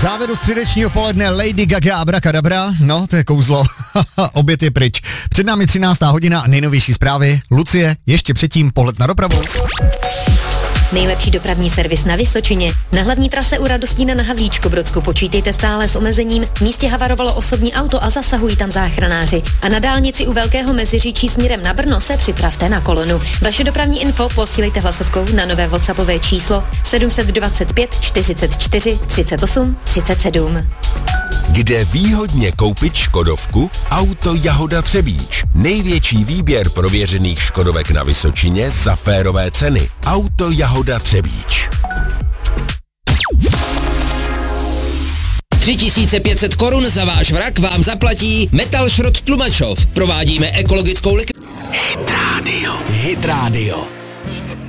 závěru středečního poledne Lady Gaga Abracadabra, no to je kouzlo, oběd je pryč. Před námi 13. hodina a nejnovější zprávy. Lucie, ještě předtím pohled na dopravu. Nejlepší dopravní servis na Vysočině. Na hlavní trase u Radostína na Havlíčkobrodsku počítejte stále s omezením. V místě havarovalo osobní auto a zasahují tam záchranáři. A na dálnici u Velkého Meziříčí směrem na Brno se připravte na kolonu. Vaše dopravní info posílejte hlasovkou na nové WhatsAppové číslo 725 44 38 37. Kde výhodně koupit škodovku? Auto Jahoda Třebíč. Největší výběr prověřených škodovek na Vysočině za férové ceny. Auto Jahoda Třebíč. 3500 korun za váš vrak vám zaplatí Metal Šrot Tlumačov. Provádíme ekologickou Hit Radio.